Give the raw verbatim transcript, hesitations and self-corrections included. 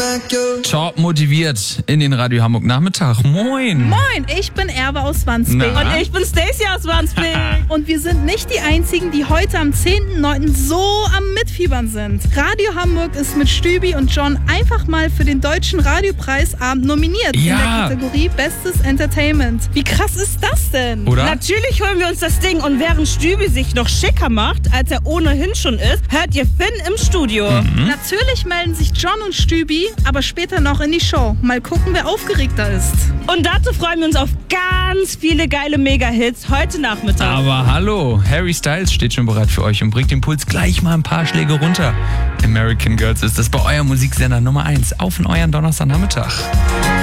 Top motiviert in den Radio Hamburg Nachmittag. Moin. Moin, ich bin Erbe aus Wandsbek. Na? Und ich bin Stacey aus Wandsbek. Und wir sind nicht die Einzigen, die heute am zehnten neunten so am Mitfiebern sind. Radio Hamburg ist mit Stübi und John einfach mal für den Deutschen Radiopreisabend nominiert. Ja. In der Kategorie Bestes Entertainment. Wie krass ist das denn? Oder? Natürlich holen wir uns das Ding und während Stübi sich noch schicker macht, als er ohnehin schon ist, hört ihr Finn im Studio. Mhm. Natürlich melden sich John und Stübi, aber später noch in die Show. Mal gucken, wer aufgeregter ist. Und dazu freuen wir uns auf ganz viele geile Mega-Hits heute Nachmittag. Aber hallo, Harry Styles steht schon bereit für euch und bringt den Puls gleich mal ein paar Schläge runter. American Girls ist das bei eurem Musiksender Nummer eins auf in euren Donnerstagnachmittag.